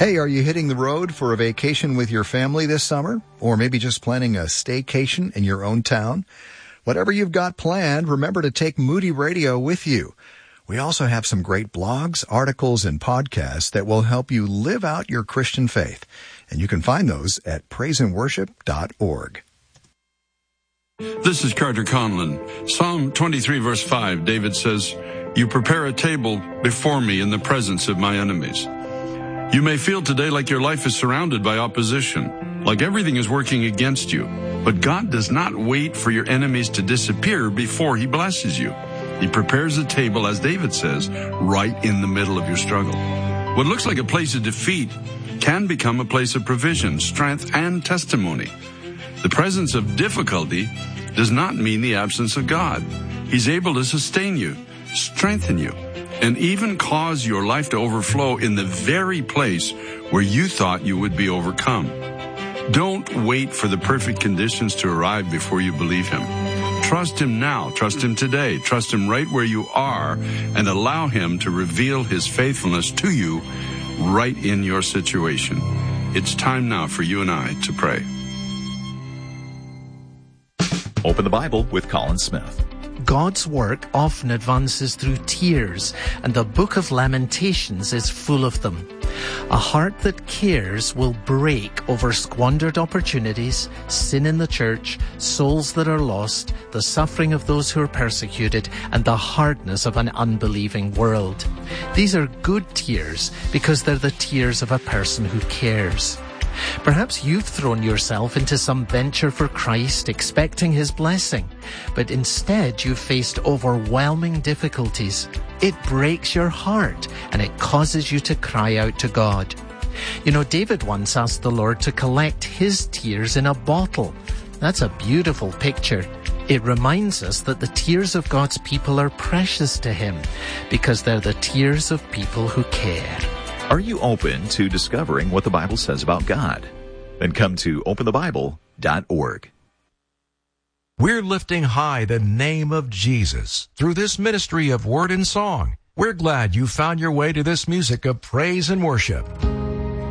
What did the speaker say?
Hey, are you hitting the road for a vacation with your family this summer? Or maybe just planning a staycation in your own town? Whatever you've got planned, remember to take Moody Radio with you. We also have some great blogs, articles, and podcasts that will help you live out your Christian faith. And you can find those at praiseandworship.org. This is Carter Conlon. Psalm 23, verse 5, David says, "You prepare a table before me in the presence of my enemies." You may feel today like your life is surrounded by opposition, like everything is working against you. But God does not wait for your enemies to disappear before He blesses you. He prepares a table, as David says, right in the middle of your struggle. What looks like a place of defeat can become a place of provision, strength, and testimony. The presence of difficulty does not mean the absence of God. He's able to sustain you, strengthen you, and even cause your life to overflow in the very place where you thought you would be overcome. Don't wait for the perfect conditions to arrive before you believe Him. Trust Him now. Trust Him today. Trust Him right where you are, and allow Him to reveal His faithfulness to you right in your situation. It's time now for you and I to pray. Open the Bible with Colin Smith. God's work often advances through tears, and the book of Lamentations is full of them. A heart that cares will break over squandered opportunities, sin in the church, souls that are lost, the suffering of those who are persecuted, and the hardness of an unbelieving world. These are good tears because they're the tears of a person who cares. Perhaps you've thrown yourself into some venture for Christ, expecting His blessing, but instead you've faced overwhelming difficulties. It breaks your heart, and it causes you to cry out to God. You know, David once asked the Lord to collect his tears in a bottle. That's a beautiful picture. It reminds us that the tears of God's people are precious to Him, because they're the tears of people who care. Are you open to discovering what the Bible says about God? Then come to openthebible.org. We're lifting high the name of Jesus through this ministry of word and song. We're glad you found your way to this music of praise and worship.